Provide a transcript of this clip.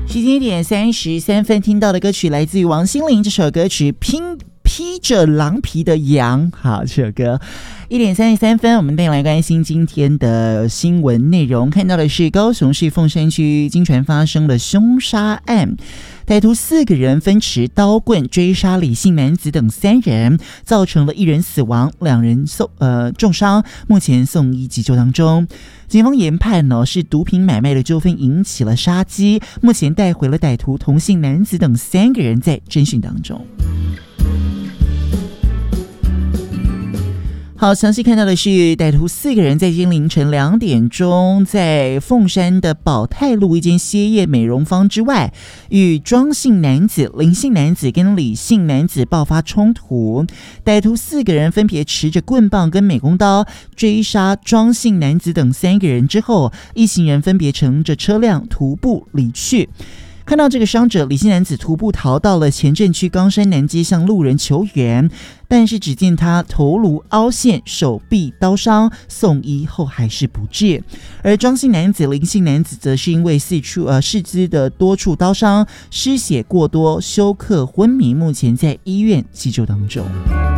时间1:33，听到的歌曲来自于王心凌，这首歌曲披着狼皮的羊。好，这首歌1:33，我们带来关心今天的新闻内容。看到的是高雄市凤山区金传发生了凶杀案，歹徒4个人分持刀棍追杀李姓男子等3人，造成了1人死亡，2人重伤，目前送医急救当中。警方研判是毒品买卖的纠纷引起了杀机，目前带回了歹徒同姓男子等3个人在侦讯当中。好，详细看到的是歹徒4个人在今天凌晨2点钟，在凤山的宝泰路一间歇业美容坊之外，与庄姓男子、林姓男子跟李姓男子爆发冲突。歹徒4个人分别持着棍棒跟美工刀追杀庄姓男子等3个人之后，一行人分别乘着车辆徒步离去。看到这个伤者李姓男子徒步逃到了前镇区冈山南街向路人求援，但是只见他头颅凹陷，手臂刀伤，送医后还是不治。而庄姓男子、林姓男子则是因为四肢的多处刀伤，失血过多，休克昏迷，目前在医院急救当中。